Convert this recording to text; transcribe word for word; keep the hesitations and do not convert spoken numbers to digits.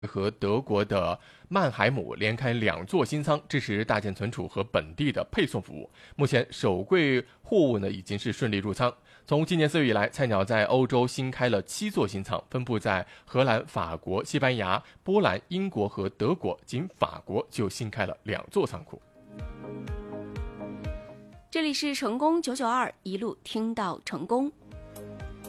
和德国的曼海姆连开两座新仓，支持大件存储和本地的配送服务。目前首柜货物呢已经是顺利入仓。从今年四月以来，菜鸟在欧洲新开了七座新仓，分布在荷兰、法国、西班牙、波兰、英国和德国，仅法国就新开了两座仓库。 这里是成功九九二，一路听到成功。